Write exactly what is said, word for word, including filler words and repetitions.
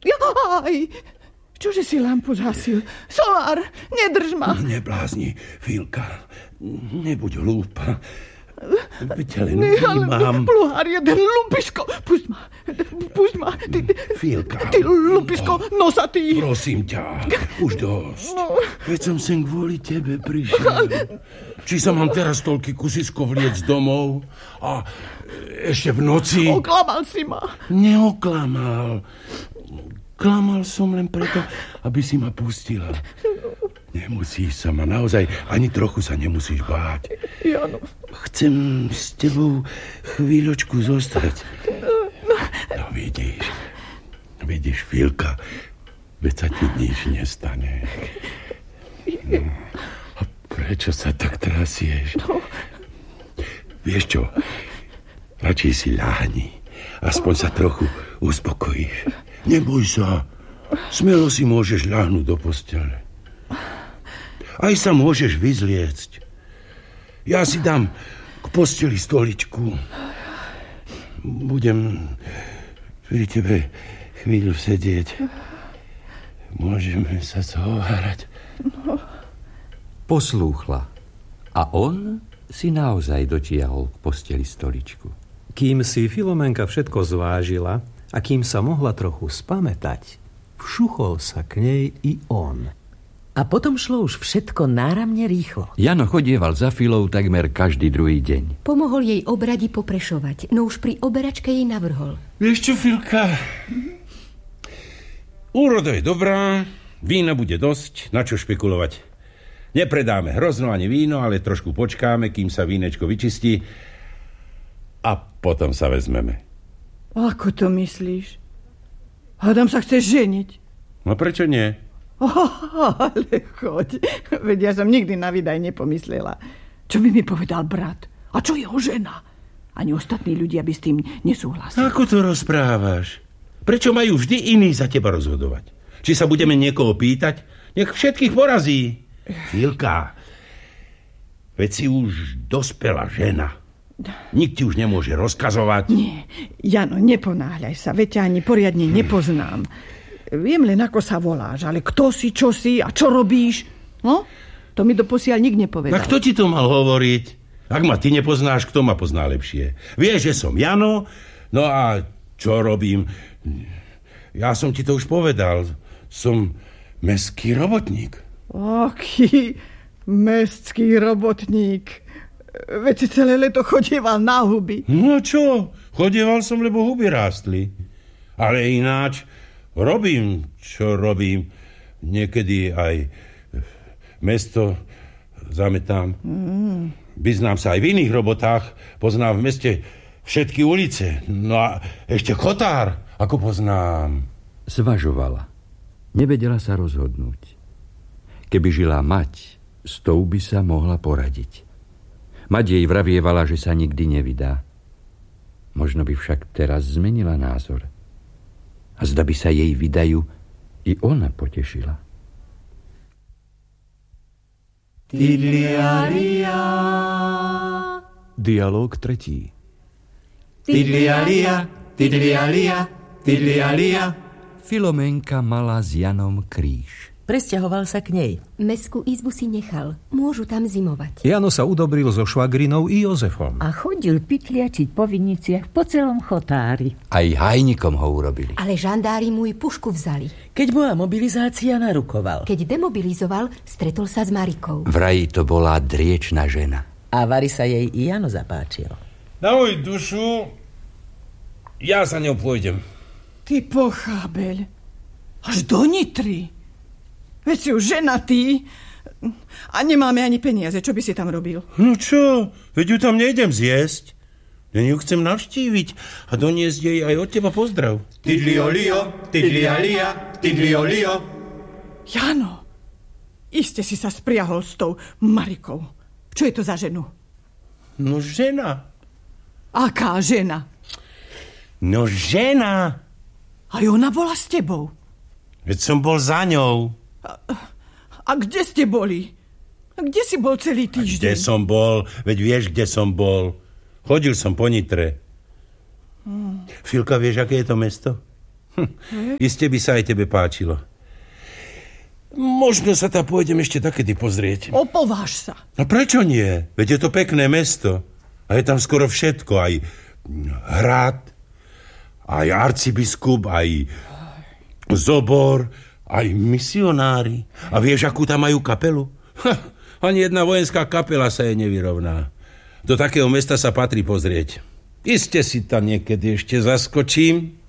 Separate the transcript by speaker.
Speaker 1: Jaj! Čože si lampu zhasil? Solár, nedrž ma.
Speaker 2: Neblázni, Filka. Nebuď hlúpa. Veď len vnímam.
Speaker 1: Pluhár jeden, lumpisko. Pusť ma, pusť ma. Ty,
Speaker 2: Filka.
Speaker 1: Ty lumpisko, nosatý.
Speaker 2: Prosím ťa, už dosť. No. Veď som sem kvôli tebe prišiel. Či sa mám teraz toľky kusisko vliec domov a ešte v noci...
Speaker 1: Oklamal si ma.
Speaker 2: Neoklamal. Klamal som len preto, aby si ma pustila. Nemusíš sa ma, naozaj ani trochu sa nemusíš báť.
Speaker 1: Jano.
Speaker 2: Chcem s tebou chvíľočku zostať. No vidíš, vidíš, Filka, veď sa ti nič nestane. No, a prečo sa tak trasieš? No. Vieš čo, radšej si ľahni, aspoň sa trochu uspokojíš. Neboj sa, smelo si môžeš ľahnúť do postele. Aj sa môžeš vyzliecť. Ja si dám k posteli stoličku. Budem pri tebe chvíľu sedieť. Môžeme sa zhovárať.
Speaker 3: Poslúchla. A on si naozaj dotiahol k posteli stoličku.
Speaker 4: Kým si Filomenka všetko zvážila a kým sa mohla trochu spamätať, všuchol sa k nej i on.
Speaker 5: A potom šlo už všetko náramne rýchlo.
Speaker 3: Jano chodieval za Filou takmer každý druhý deň.
Speaker 6: Pomohol jej obradi poprešovať, no už pri oberačke jej navrhol.
Speaker 2: Vieš čo, Filka? Úroda je dobrá, vína bude dosť, na čo špekulovať. Nepredáme hrozno ani víno, ale trošku počkáme, kým sa vínečko vyčistí a potom sa vezmeme.
Speaker 1: Ako to myslíš? Hádam sa chceš ženiť.
Speaker 2: No prečo nie?
Speaker 1: Oh, ale choď. Veď ja som nikdy na vydaj nepomyslela. Čo by mi povedal brat? A čo jeho žena? Ani ostatní ľudia by s tým nesúhlasili.
Speaker 2: Ako to rozprávaš? Prečo majú vždy iní za teba rozhodovať? Či sa budeme niekoho pýtať? Nech všetkých porazí. Filka, veď si už dospelá žena. Nik ti už nemôže rozkazovať.
Speaker 1: Nie, Jano, neponáhľaj sa. Veď ťa ani poriadne nepoznám. Viem len, ako sa voláš, ale kto si, čo si a čo robíš? No, to mi doposiaľ nik nepovedal.
Speaker 2: A kto ti to mal hovoriť? Ak ma ty nepoznáš, kto ma pozná lepšie? Vieš, že som Jano, no a čo robím? Ja som ti to už povedal. Som mestský robotník.
Speaker 1: Aký mestský robotník. Veď si celé leto chodieval na huby.
Speaker 2: No čo? Chodieval som, lebo huby rástli. Ale ináč... Robím, čo robím. Niekedy aj mesto zametám. Mm. Vyznám sa aj v iných robotách. Poznám v meste všetky ulice. No a ešte chotár, ako poznám.
Speaker 3: Zvažovala. Nevedela sa rozhodnúť. Keby žila mať, s tou by sa mohla poradiť. Mať jej vravievala, že sa nikdy nevydá. Možno by však teraz zmenila názor. A zda by sa jej vydajú, i ona potešila.
Speaker 7: Tidliaria.
Speaker 4: Dialóg tretí.
Speaker 7: Tidliaria, tidliaria, tidliaria.
Speaker 3: Filomenka mala s Janom kríž.
Speaker 5: Presťahoval sa k nej.
Speaker 6: Mestskú izbu si nechal. Môžu tam zimovať.
Speaker 4: Jano sa udobril so švagrinou i Jozefom.
Speaker 8: A chodil pytliačiť po viniciach po celom chotári.
Speaker 3: Aj hajnikom ho urobili.
Speaker 6: Ale žandári mu i pušku vzali.
Speaker 5: Keď bola mobilizácia, narukoval.
Speaker 6: Keď demobilizoval, stretol sa s Marikou.
Speaker 3: Vraj to bola driečna žena.
Speaker 5: A Vari sa jej i Jano zapáčil.
Speaker 2: Na moju dušu, ja sa ňou pôjdem.
Speaker 1: Ty pochábeľ. Až do Nitry. Veď si už ženatý a nemáme ani peniaze. Čo by si tam robil?
Speaker 2: No čo? Veď ju tam nejdem zjesť. Ja ju chcem navštíviť a doniesť jej aj od teba pozdrav.
Speaker 7: Tidliolio, tidlialia, tidliolio.
Speaker 1: Jano, iste si sa spriahol s tou Marikou. Čo je to za ženu?
Speaker 2: No žena.
Speaker 1: Aká žena?
Speaker 2: No žena.
Speaker 1: Aj ona bola s tebou.
Speaker 2: Veď som bol za ňou.
Speaker 1: A, a kde ste boli? A kde si bol celý týždeň?
Speaker 2: Kde som bol? Veď vieš, kde som bol. Chodil som po Nitre. Hmm. Filka, vieš, aké je to mesto? Hm. Iste by sa aj tebe páčilo. Možno sa tam pôjdem ešte takedy pozrieť.
Speaker 1: Opováž sa.
Speaker 2: No prečo nie? Veď je to pekné mesto. A je tam skoro všetko. Aj hrad, aj arcibiskup, aj zobor, aj misionári. A vieš, akú tam majú kapelu? Ha, ani jedna vojenská kapela sa jej nevyrovná. Do takého mesta sa patrí pozrieť. Iste si tam niekedy ešte zaskočím.